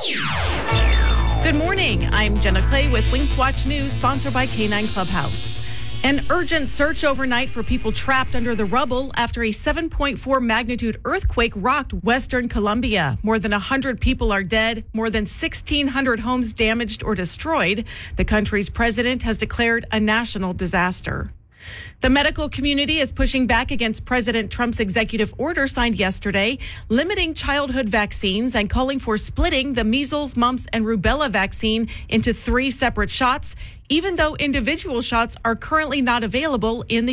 Good morning. I'm Jenna Clay with Wink Watch News, sponsored by K9 Clubhouse. An urgent search overnight for people trapped under the rubble after a 7.4 magnitude earthquake rocked western Colombia. More than 100 people are dead, more than 1,600 homes damaged or destroyed. The country's president has declared a national disaster. The medical community is pushing back against President Trump's executive order signed yesterday, limiting childhood vaccines and calling for splitting the measles, mumps, and rubella vaccine into 3 separate shots, even though individual shots are currently not available in the